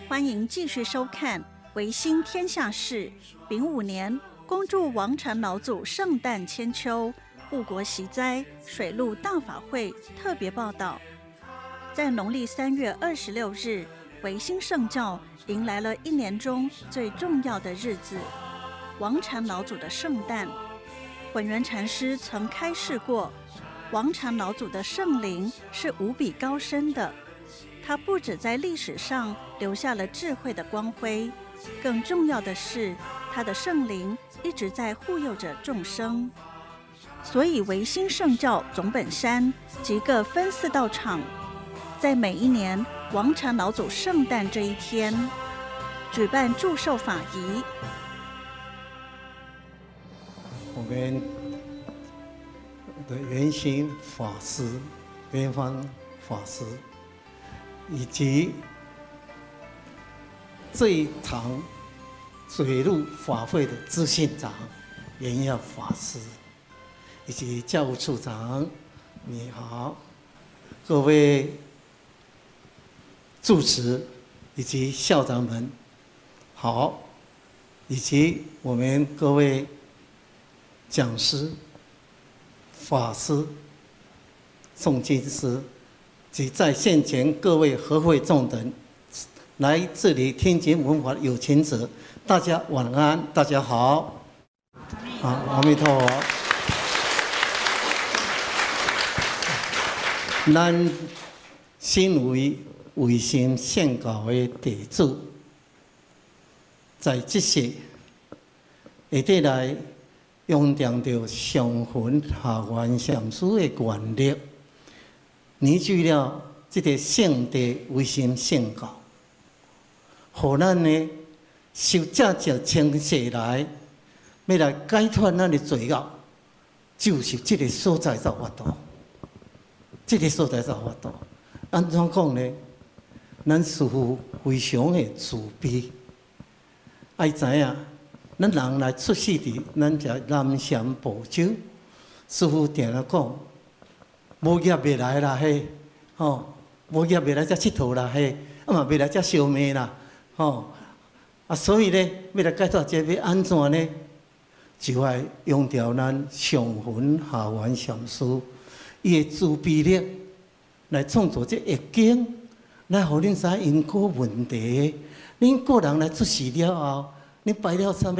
欢迎继续收看《维新天下事》丙午年恭祝王禅老祖圣诞千秋，护国息灾，水陆大法会特别报道。在农历3月26日，维新圣教迎来了一年中最重要的日子——王禅老祖的圣诞。本源禅师曾开示过，王禅老祖的圣灵是无比高深的，他不只在历史上留下了智慧的光辉，更重要的是，他的圣灵一直在护佑着众生。所以维新圣教总本山及各分寺道场，在每一年王禅老祖圣诞这一天，举办祝寿法仪。 我们的圆心法师、圆方法师，以及这一堂水陆法会的执行长圆耀法师，以及教务处长，你好，各位住持以及校长们好，以及我们各位讲师、法师、诵经师及在现前各位和会众等，来这里听经闻法的有情者，大家晚安，大家好。好，阿弥陀佛。咱身为维新圣教的弟子，在这时下底来用定着上分下愿上师的原理，凝聚了这个圣地维新圣教，互咱呢受正正清世来，要来解脱咱的罪恶，就是这个所在才有法度。这个所在才有法度。安怎讲呢？咱师父非常的慈悲，爱知影。咱人来出世伫咱只南山宝州，师父定来讲，无业未来啦嘿，无业未来才佚佗啦嘿，嘛未来才烧灭啦，所以呢，要来解脱这要安怎呢？就要用着咱上分下愿上师伊的慈悲力来创造这易经，来互恁知因果问题。恁个人来出世了后，你摆了啥物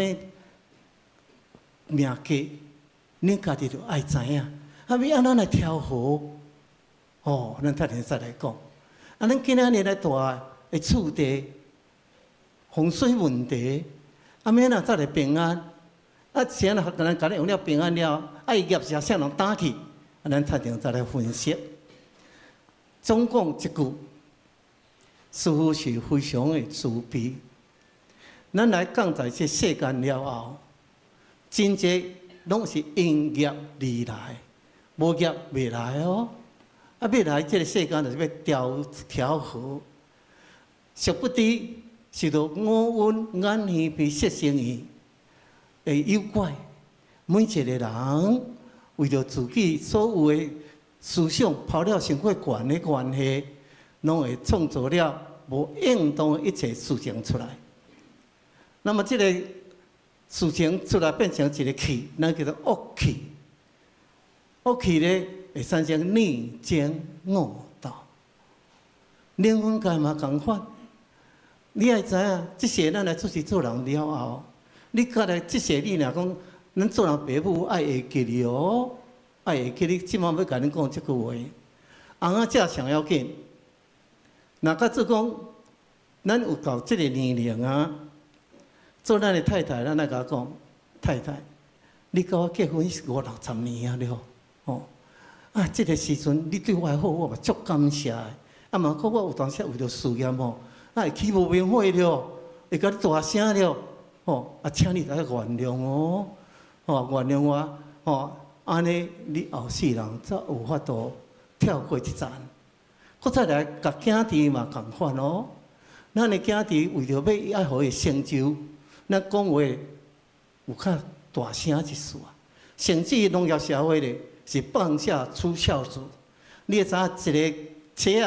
命格，恁家己就爱知影。要安怎来调和？咱等下再来讲。咱今仔日来大的厝地风水问题，免哪再来平安？谁若咱家己用了平安了，伊业是啥人打去？咱等下再来分析。总讲一句，师父是非常的慈悲。咱来讲在这世间了后，真济拢是因业而来，无业未来哦。要来这个世间就是要调和，殊不知是着五蕴眼耳鼻舌身意的诱拐。每一个人为着自己所有的思想跑了生活观的关系，拢会创造了无应当的一切事情出来。那么这个事情出来变成一个气，咱叫做恶气。恶气呢会产生逆争恶斗。灵魂界嘛同款，你爱知影，这些咱来出世做人了后，你家来这些你若讲，咱做人爸母爱会记你哦，爱会记你。即马要甲恁讲这句话，翁仔才上要紧。若假做讲，咱有到这个年龄啊。做咱的太太，咱来甲讲，太太，你甲我结婚是50-60年啊了，这个时阵你对我好，我嘛足感谢的。嘛讲我有当时为着事业会起无明火了，会甲你大声了，请你来原谅哦，原谅我，安尼你后世人才有法度跳过一站。搁再来甲囝弟嘛同款哦，咱的囝弟为着要互伊成就。咱讲话有较大声一丝啊，甚至农业社会咧是放下出孝子，你会知影一个车啊。